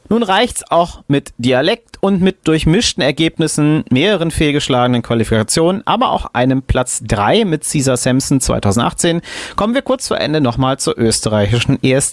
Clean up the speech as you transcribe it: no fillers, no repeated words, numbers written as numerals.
Nun reicht's auch mit Dialekt und mit durchmischten Ergebnissen, mehreren fehlgeschlagenen Qualifikationen, aber auch einem Platz 3 mit Cesar Sampson 2018. Kommen wir kurz vor Ende nochmal zur österreichischen ESC.